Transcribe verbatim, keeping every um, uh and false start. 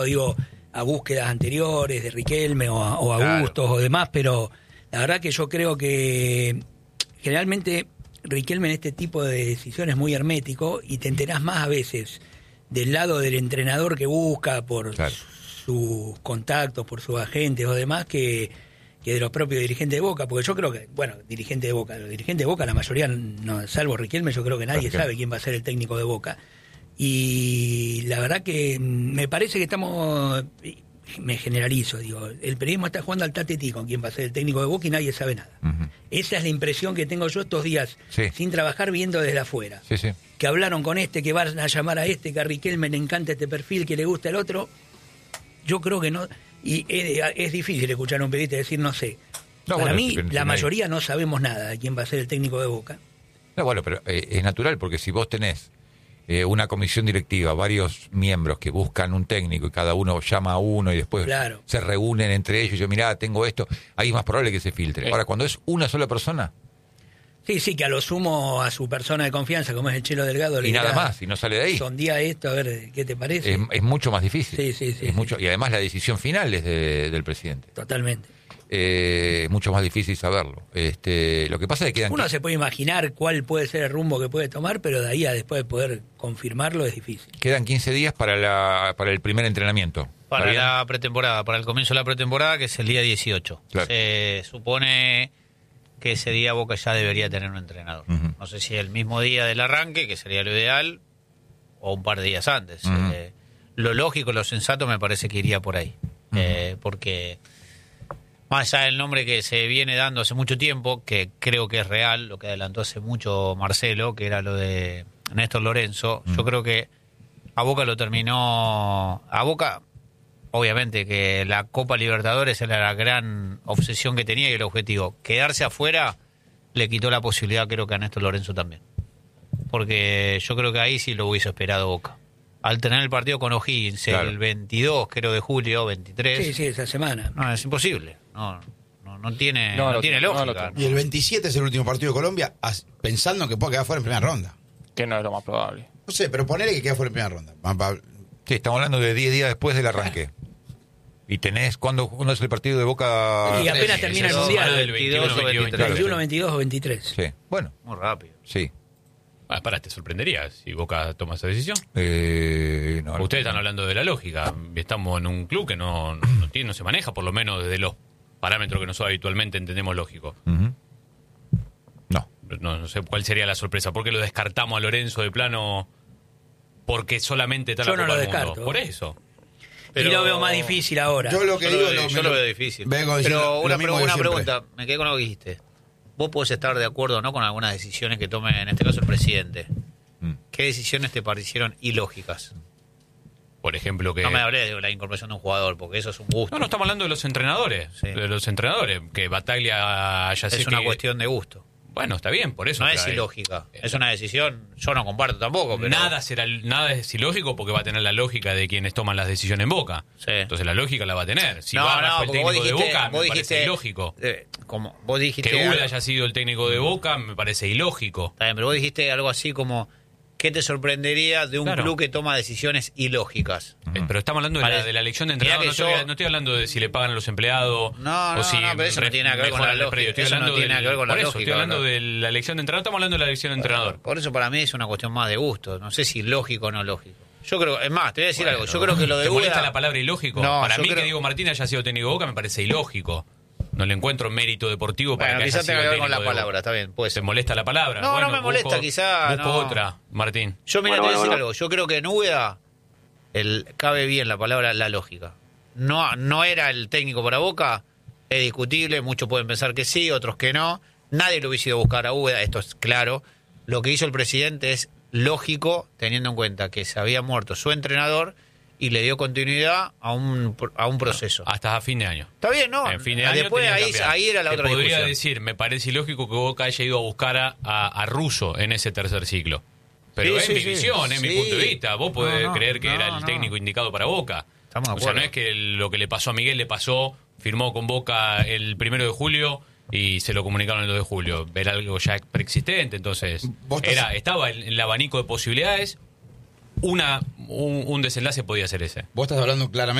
digo, a búsquedas anteriores de Riquelme o a, o a claro. Bustos o demás, pero la verdad que yo creo que generalmente Riquelme en este tipo de decisiones es muy hermético y te enterás más a veces del lado del entrenador que busca por claro. sus contactos, por sus agentes o demás, que, que de los propios dirigentes de Boca, porque yo creo que, bueno, dirigente de Boca, los dirigentes de Boca, la mayoría, no, salvo Riquelme, yo creo que nadie sabe quién va a ser el técnico de Boca. Y la verdad que me parece que estamos, me generalizo, digo, el periodismo está jugando al tatetí con quién va a ser el técnico de Boca y nadie sabe nada. Uh-huh. Esa es la impresión que tengo yo estos días, sí. sin trabajar, viendo desde afuera. Sí, sí. Que hablaron con este, que van a llamar a este, que a Riquelme le encanta este perfil, que le gusta el otro. Yo creo que no, y es, es difícil escuchar a un periodista decir no sé. No, Para bueno, mí, si, la si mayoría no, hay... no sabemos nada de quién va a ser el técnico de Boca. No, bueno, pero eh, es natural, porque si vos tenés Eh, una comisión directiva, varios miembros que buscan un técnico y cada uno llama a uno y después claro. se reúnen entre ellos y yo, mirá, tengo esto, ahí es más probable que se filtre. Sí. Ahora, cuando es una sola persona... Sí, sí, que a lo sumo a su persona de confianza, como es el Chelo Delgado... Y le nada más, y no sale de ahí. Sondía esto, a ver qué te parece. Es, es mucho más difícil. Sí, sí, sí. Es sí. mucho, y además la decisión final es de, del presidente. Totalmente. Eh, es mucho más difícil saberlo. Este, lo que pasa es que quedan... Uno se puede imaginar cuál puede ser el rumbo que puede tomar, pero de ahí a después de poder confirmarlo es difícil. Quedan quince días para la para el primer entrenamiento. Para la pretemporada, para el comienzo de la pretemporada, que es el día dieciocho. Claro. Se supone que ese día Boca ya debería tener un entrenador. Uh-huh. No sé si el mismo día del arranque, que sería lo ideal, o un par de días antes. Uh-huh. Eh, lo lógico, lo sensato me parece que iría por ahí. Uh-huh. Eh, porque... Más allá del nombre que se viene dando hace mucho tiempo, que creo que es real, lo que adelantó hace mucho Marcelo, que era lo de Néstor Lorenzo, mm. yo creo que a Boca lo terminó... A Boca, obviamente que la Copa Libertadores era la gran obsesión que tenía y el objetivo. Quedarse afuera le quitó la posibilidad, creo que a Néstor Lorenzo también. Porque yo creo que ahí sí lo hubiese esperado Boca. Al tener el partido con O'Higgins claro. el veintidós, creo, de julio, veintitrés... Sí, sí, esa semana. No, es imposible. No, no, no tiene, no, no no, tiene lógica. No, no, y el veintisiete es el último partido de Colombia, pensando que puede quedar fuera en primera ronda. Que no es lo más probable. No sé, pero ponele que queda fuera en primera ronda. Sí, estamos hablando de diez días después del arranque. Y tenés, ¿cuándo, ¿cuándo es el partido de Boca? Y apenas sí, termina el Mundial. Del veintiuno, veintidós o veintitrés. Sí, bueno. Muy rápido. Sí. Ah, pará, ¿te sorprendería si Boca toma esa decisión? Eh, no, Ustedes no. están hablando de la lógica. Estamos en un club que no, no, tiene, no se maneja, por lo menos desde los parámetros que nosotros habitualmente entendemos lógicos. Uh-huh. No. no. No sé cuál sería la sorpresa. ¿Por qué lo descartamos a Lorenzo de plano? Porque solamente está la Yo no Copa lo del descarto. Mundo. Por eso. Pero... Y lo veo más difícil ahora. Yo lo que yo digo... Lo, no, yo lo veo difícil. Pero una, pre- una pregunta, me quedé con lo que dijiste. Vos podés estar de acuerdo o no con algunas decisiones que tome, en este caso, el presidente. Mm. ¿Qué decisiones te parecieron ilógicas? Por ejemplo, que... No me hablé de la incorporación de un jugador, porque eso es un gusto. No, no, estamos hablando de los entrenadores. Sí. De los entrenadores. Que Bataglia haya sido... Es una que... cuestión de gusto. Bueno, está bien, por eso. No es ilógica. Es, es una decisión, yo no comparto tampoco. Pero... Nada será, nada es ilógico porque va a tener la lógica de quienes toman las decisiones en Boca. Sí. Entonces la lógica la va a tener. Si no, va no, el técnico dijiste, de Boca, me dijiste, parece ilógico. Eh, como vos dijiste... Que Ulla haya sido el técnico de Boca, me parece ilógico. Está bien, pero vos dijiste algo así como... ¿Qué te sorprendería de un claro. club que toma decisiones ilógicas? Uh-huh. Pero estamos hablando de la, de la elección de entrenador. No, yo... estoy, no estoy hablando de si le pagan a los empleados. No, no, o si no, pero eso no tiene nada que ver con la lógica. Estoy eso hablando no tiene nada que ver con la por eso, lógica. Estoy hablando ¿verdad? de la elección de entrenador. Estamos hablando de la elección de entrenador. Por eso para mí es una cuestión más de gusto. No sé si lógico o no lógico. Yo creo, es más, te voy a decir bueno, algo. Yo creo que lo de ¿te molesta Ulla... la palabra ilógico? No, para mí creo... que Diego Martínez haya sido técnico de Boca me parece ilógico. No le encuentro mérito deportivo para bueno, que haya sido tenga que ver con la Boca. palabra, está bien. Puede ser. ¿Te molesta la palabra? No, bueno, no me molesta, busco, quizá. Busco no. otra, Martín. Yo, mira, bueno, te voy a decir bueno. algo. Yo creo que en Úbeda el, cabe bien la palabra la lógica. No, no era el técnico para Boca, es discutible, muchos pueden pensar que sí, otros que no. Nadie lo hubiese ido a buscar a Úbeda, esto es claro. Lo que hizo el presidente es lógico, teniendo en cuenta que se había muerto su entrenador y le dio continuidad a un a un proceso. Hasta a fin de año. Está bien, ¿no? En fin de año después ahí, ahí era la Te otra podría discusión. decir, me parece ilógico que Boca haya ido a buscar a, a, a Russo en ese tercer ciclo. Pero sí, es sí, mi sí. visión, es sí. mi punto de vista. Vos podés no, no, creer que no, era el no. técnico indicado para Boca. Estamos de o acuerdo. sea, no es que lo que le pasó a Miguel le pasó, firmó con Boca el primero de julio y se lo comunicaron el dos de julio. Era algo ya preexistente, entonces era estaba en el abanico de posibilidades. una un, un desenlace podía ser ese. Vos estás hablando claramente